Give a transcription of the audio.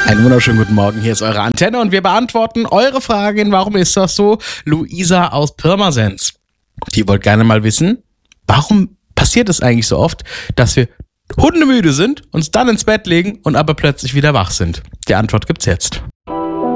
Einen wunderschönen guten Morgen, hier ist eure Antenne und wir beantworten eure Fragen. Warum ist das so? Luisa aus Pirmasens. Die wollte gerne mal wissen, warum passiert es eigentlich so oft, dass wir hundemüde sind, uns dann ins Bett legen und aber plötzlich wieder wach sind? Die Antwort gibt's jetzt.